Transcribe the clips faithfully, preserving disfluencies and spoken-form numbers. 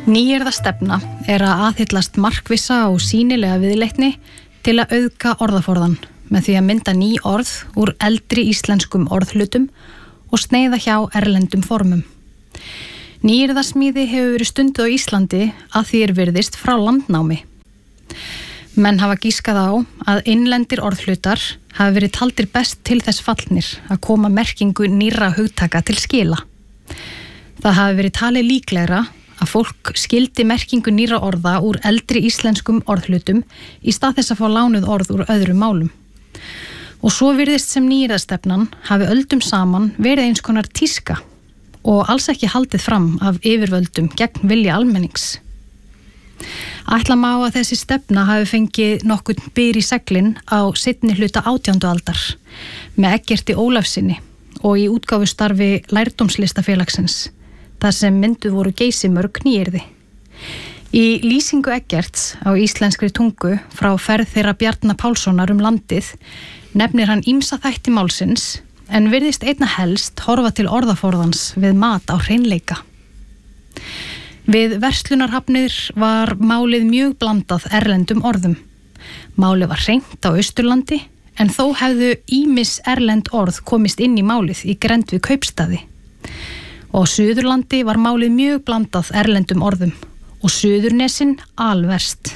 Nýyrðastefna er að aðhyllast markvissa og sýnilega viðleitni til að auðga orðaforðan með því að mynda ný orð úr eldri íslenskum orðhlutum og sneiða hjá erlendum formum. Nýyrðasmíði hefur verið stunduð á Íslandi að því er virðist frá landnámi. Menn hafa gískað á að innlendir orðhlutar hafi verið taldir best til þess fallnir að koma merkingu nýrra hugtaka til skila. Það hafi verið talið líklegra að fólk skildi merkingu nýrra orða úr eldri íslenskum orðhlutum í stað þess að fá lánuð orð úr öðrum málum. Og svo virðist sem nýyrðastefnan hafi öldum saman verið eins konar tíska og alls ekki haldið fram af yfirvöldum gegn vilja almennings. Ætla má að þessi stefna hafi fengið nokkurn byr í seglin á seinni hluta átjándu aldar með Eggerti Ólafssyni og í útgáfustarfi Lærdómslistafélagsins, þar sem mynduð voru geysimörg nýyrði. Í lýsingu Eggerts á íslenskri tungu frá ferð þeirra Bjarna Pálssonar um landið nefnir hann ýmsa þætti málsins en virðist einna helst horfa til orðaforðans við mat á hreinleika. Við verslunarhafnir var málið mjög blandað erlendum orðum. Málið var hreint á Austurlandi en þó hefðu ýmis erlend orð komist inn í málið í grennd við kaupstaði. Og á Suðurlandi var málið mjög blandað erlendum orðum og Suðurnesin alverst.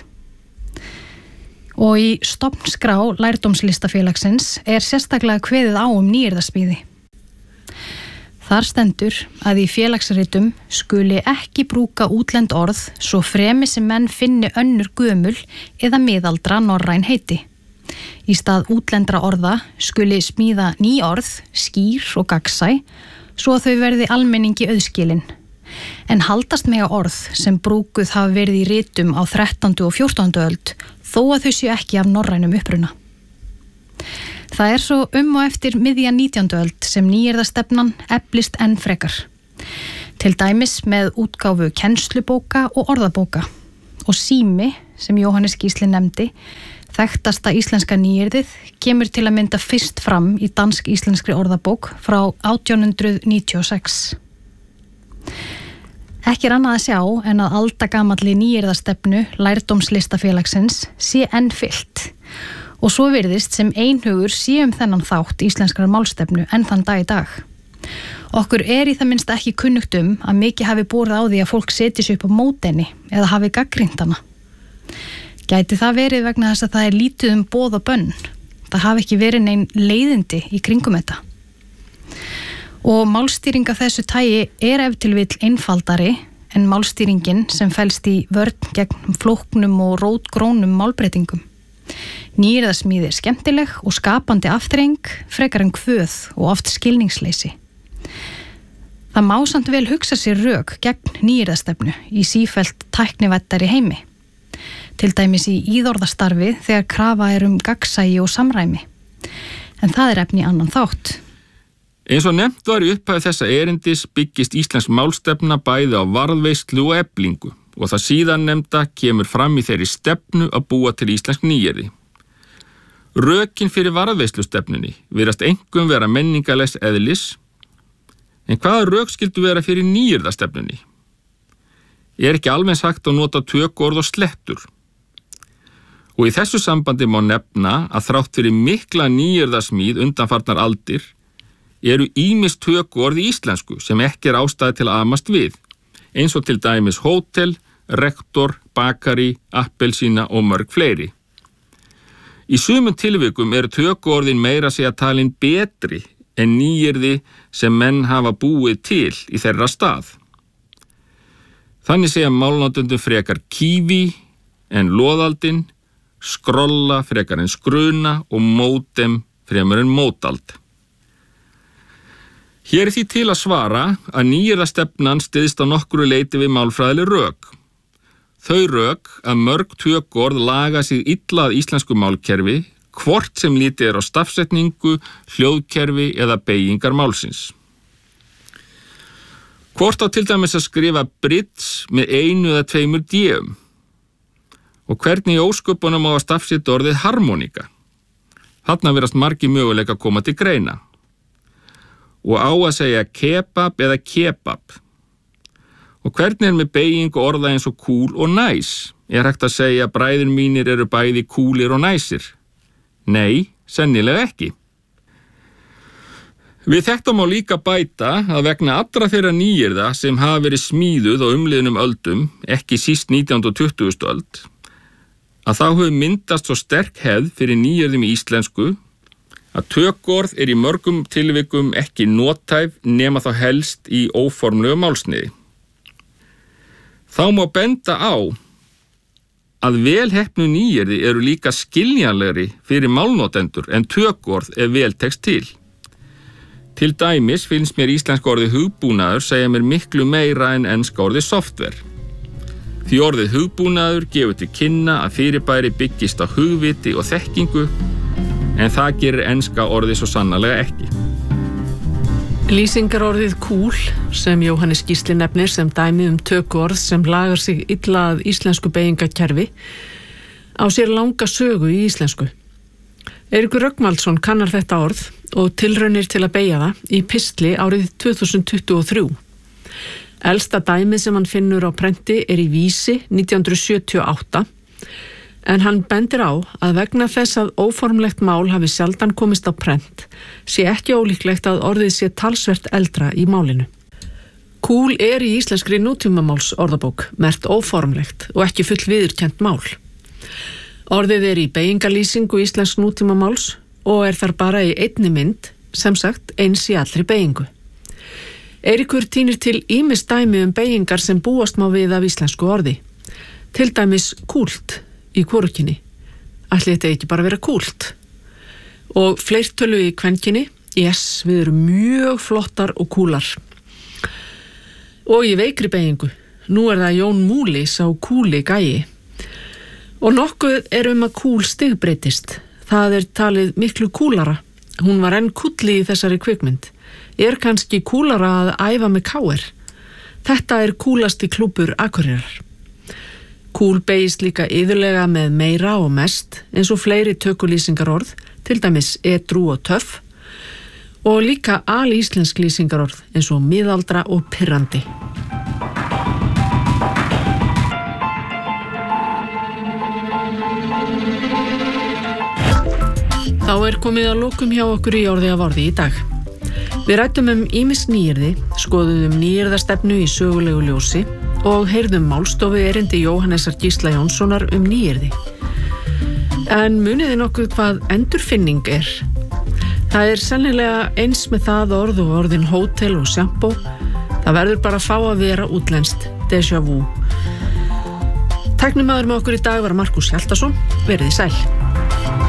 Og í stofnskrá Lærdómslistafélagsins er sérstaklega kveðið á um nýyrðasmíði. Þar stendur að í félagsritum skuli ekki brúka útlend orð svo fremi sem menn finni önnur gömul eða miðaldra norræn heiti. Í stað útlendra orða skuli smíða ný orð, skýr og gagnsæ, svo að þau verði almenningi auðskilin. En haldast mega orð sem brúkuð hafa verið í ritum á þrettándu og fjórtándu öld, þó að þau séu ekki af norrænum uppruna. Það er svo um og eftir miðja nítjándu öld sem nýyrðastefnan eflist enn frekar. Til dæmis með útgáfu kennslubóka og orðabóka. Og sími, sem Jóhannes Gísli nefndi, þekktasta íslenska nýyrðið, kemur til að mynda fyrst fram í dansk-íslenskri orðabók frá átján hundruð níutíu og sex. Ekki er annað að sjá en að aldagamalli nýyrðastefnu Lærdómslistafélagsins sé enn fyllt. Og svo virðist sem einhugur sé um þennan þátt íslenskrar málstefnu enn þann dag í dag. Okkur er í það minnst ekki kunnugt um að mikið hafi borið á því að fólk setji sig upp á móti henni eða hafi gagnrýnt hana. Gæti það verið vegna þess að það er lítið um boð og bönn. Það hafi ekki verið nein leiðindi í kringum þetta. Og málstýring af þessu tagi er ef til vill einfaldari en málstýringin sem felst í vörn gegn flóknum og rótgrónum málbreytingum. Nýyrðasmíði er skemmtileg og skapandi afþreying frekar en kvöð og oft skilningsleysi. Það má samt vel hugsa sér rök gegn nýyrðastefnu í sífellt tæknivættari heimi. Til dæmis í íðorðastarfi þegar krafa er um gagnsæi og samræmi. En það er efni í annan þátt. Eins og nefnt var í upphæð þessa erindis byggist íslensk málstefna bæði á varðveislu og eflingu og það síðan nefnda kemur fram í þeirri stefnu að búa til íslensk nýyrði. Rökin fyrir varðveislustefnunni virðast einkum vera menningalegs eðlis, en hvaða rök skyldu vera fyrir nýyrðastefnunni? Er ekki alveg sagt að nota tökuorð og slettur? Og í þessu sambandi má nefna að þrátt fyrir mikla nýyrðasmíð undanfarnar aldir eru ýmis tökuorð í íslensku sem ekki er ástæði til að amast við, eins og til dæmis hótel, rektor, bakari, appelsína og mörg fleiri. Í sumum tilvikum eru tökuorðin meira segja talin betri en nýyrði sem menn hafa búið til í þeirra stað. Þannig segja málnotendum frekar kífi en loðaldin, skrolla frekar en skruna og mótem fremur en mótald. Hér er því til að svara að nýyrðastefnan styðst á nokkru leyti við málfræðileg rök. Þau rök að mörg tökuorð laga sig illa að íslensku málkerfi, hvort sem lítið er á stafsetningu, hljóðkerfi eða beygingar málsins. Hvort á til dæmis að skrifa bridge með einu eða tveimur d-um? Og hvernig í ósköpunum á að stafsetja orðið harmonika? Þarna virðast margir möguleika að koma til greina. Og á að segja kebab eða kebab. Og hvernig er með beyging orða eins og cool og nice? Er hægt að segja að bræður mínir eru bæði coolir og næsir? Nei, sennilega ekki. Við þetta má líka bæta að vegna allra þeirra nýyrða sem hafa verið smíðuð á umliðnum öldum, ekki síst nítjándu og tuttugustu öld, að þá hefur myndast svo sterk hefð fyrir nýyrðum í íslensku að tökuorð er í mörgum tilvikum ekki notæf nema þá helst í óformlegu málsniði. Þá má benda á að velheppnu nýyrði eru líka skiljanlegri fyrir málnotendur en tökuorð ef vel tekst til. Til dæmis finnst mér íslenska orðið hugbúnaður segja mér miklu meira en enska orðið software. Því orðið hugbúnaður gefur til kynna að fyrirbæri byggist á hugviti og þekkingu, en það gerir enska orðið svo sannarlega ekki. Lýsingarorðið cool, sem Jóhannes Gísli nefnir sem dæmi um tökuorð sem lagar sig illa að íslensku beygingakerfi, á sér langa sögu í íslensku. Eiríkur Rögnvaldsson kannar þetta orð og tilraunir til að beygja það í pistli árið tvö þúsund tuttugu og þrjú. Elsta dæmið sem hann finnur á prenti er í Vísi nítján hundruð sjötíu og átta, en hann bendir á að vegna þess að óformlegt mál hafi sjaldan komist á prent, sé ekki ólíklegt að orðið sé talsvert eldra í málinu. Cool er í íslenskri nútímamáls orðabók merkt óformlegt og ekki full viðurkennt mál. Orðið er í beygingarlýsingu íslensk nútímamáls og er þar bara í einni mynd, sem sagt eins í allri beygingu. Eiríkur tínir til ýmis dæmi um beygingar sem búast má við af íslensku orði. Til dæmis kúlt í hvorugkyni. Ætli þetta ekki bara vera kúlt. Og fleirtölu í kvenkyni, yes, við erum mjög flottar og kúlar. Og í veikri beygingu, nú er það Jón Múli sá kúli gæi. Og nokkuð er um að kúl stigbreytist. Það er talið miklu kúlara. Hún var enn kúlli í þessari kvikmynd. Er kannski kúlara að æfa með káir? Þetta er kúlasti klúbbur Akureyrar. Kúl beygist líka iðulega með meira og mest, eins og fleiri tökulýsingarorð, til dæmis edrú og töff, og líka alíslensk lýsingarorð, eins og miðaldra og pirrandi. Þá er komið að lokum hjá okkur í orði af orði í dag. Við rættum um ýmis nýyrði, skoðuðum nýyrðastefnu í sögulegu ljósi og heyrðum málstofu erindi Jóhannesar Gísla Jónssonar um nýyrði. En muniði nokkuð hvað endurfinning er? Það er sennilega eins með það orð og orðin hótel og sjampó. Það verður bara að fá að vera útlenskt déjà vu. Tæknimaður með okkur í dag var Markus Hjaltason. Verið sæl.